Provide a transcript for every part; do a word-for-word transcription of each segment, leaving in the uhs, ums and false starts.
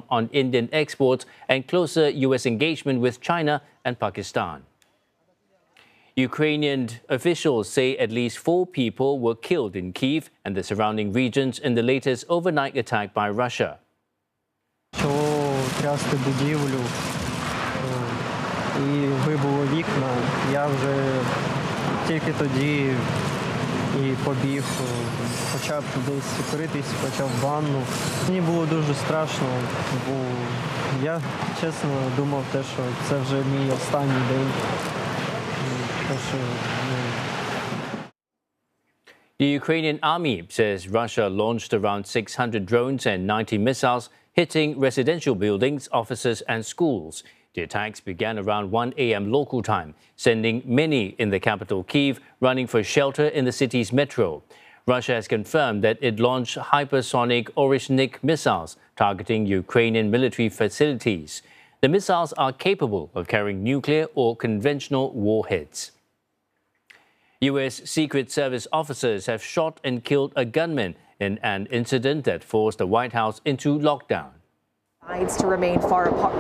on Indian exports and closer U S engagement with China and Pakistan. Ukrainian officials say at least four people were killed in Kyiv and the surrounding regions in the latest overnight attack by Russia. Трясти будівлю і вибило вікна. Я вже тільки тоді і побіг, почав десь критись, почав ванну. Мені було дуже страшно, бо я чесно думав, те, що це вже мій останній день. The Ukrainian army says Russia launched around six hundred drones and ninety missiles, hitting residential buildings, offices and schools. The attacks began around one a m local time, sending many in the capital Kyiv running for shelter in the city's metro. Russia has confirmed that it launched hypersonic Orishnik missiles targeting Ukrainian military facilities. The missiles are capable of carrying nuclear or conventional warheads. U S Secret Service officers have shot and killed a gunman in an incident that forced the White House into lockdown. Sides to remain far apart.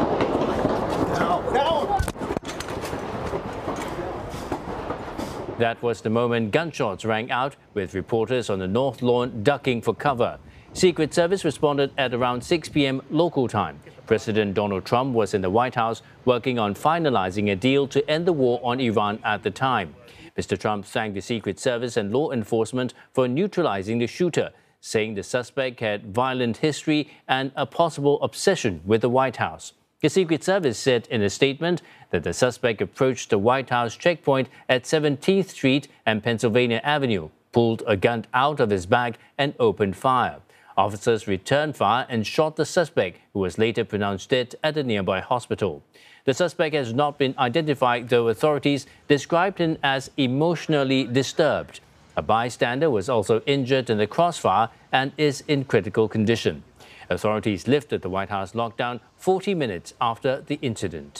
That was the moment gunshots rang out, with reporters on the North Lawn ducking for cover. Secret Service responded at around six p m local time. President Donald Trump was in the White House working on finalizing a deal to end the war on Iran at the time. Mister Trump thanked the Secret Service and law enforcement for neutralizing the shooter, saying the suspect had violent history and a possible obsession with the White House. The Secret Service said in a statement that the suspect approached the White House checkpoint at seventeenth street and Pennsylvania Avenue, pulled a gun out of his bag and opened fire. Officers returned fire and shot the suspect, who was later pronounced dead at a nearby hospital. The suspect has not been identified, though authorities described him as emotionally disturbed. A bystander was also injured in the crossfire and is in critical condition. Authorities lifted the White House lockdown forty minutes after the incident.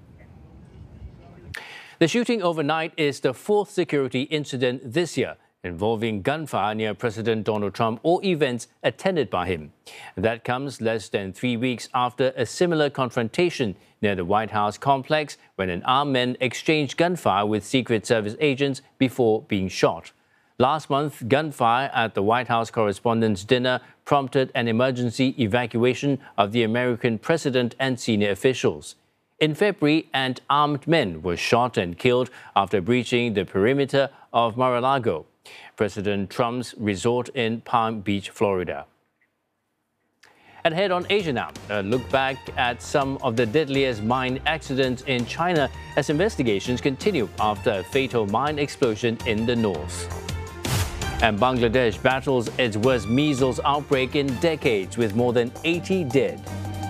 The shooting overnight is the fourth security incident this year involving gunfire near President Donald Trump or events attended by him. That comes less than three weeks after a similar confrontation near the White House complex when an armed man exchanged gunfire with Secret Service agents before being shot. Last month, gunfire at the White House Correspondents' Dinner prompted an emergency evacuation of the American president and senior officials. In February, an armed men were shot and killed after breaching the perimeter of Mar-a-Lago, President Trump's resort in Palm Beach, Florida. And head on Asia now. A look back at some of the deadliest mine accidents in China as investigations continue after a fatal mine explosion in the north. And Bangladesh battles its worst measles outbreak in decades with more than eighty dead.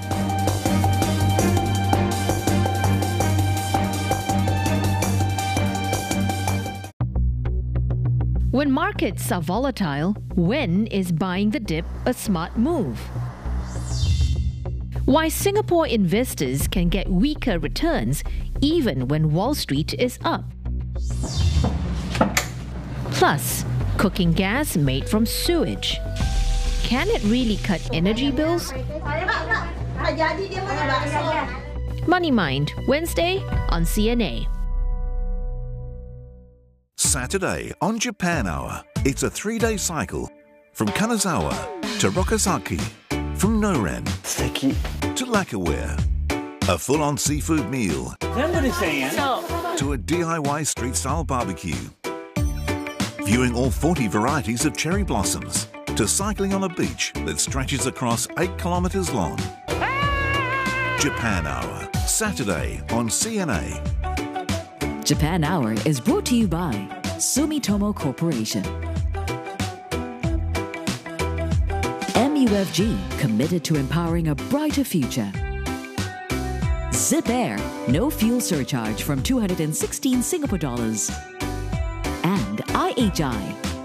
When markets are volatile, when is buying the dip a smart move? Why Singapore investors can get weaker returns even when Wall Street is up. Plus, cooking gas made from sewage. Can it really cut energy bills? Money Mind, Wednesday on C N A. Saturday on Japan Hour. It's a three-day cycle from Kanazawa to Rokasaki, from Noren to Lakaware. A full-on seafood meal to a D I Y street-style barbecue. Viewing all forty varieties of cherry blossoms to cycling on a beach that stretches across eight kilometres long. Japan Hour, Saturday on C N A. Japan Hour is brought to you by Sumitomo Corporation. M U F G, committed to empowering a brighter future. Zip Air, no fuel surcharge from two hundred sixteen Singapore dollars. And I H I.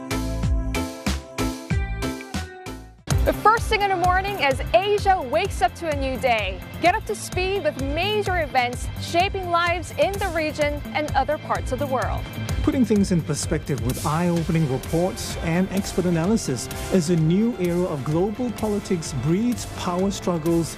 The first thing in the morning as Asia wakes up to a new day. Get up to speed with major events shaping lives in the region and other parts of the world. Putting things in perspective with eye-opening reports and expert analysis as a new era of global politics breeds power struggles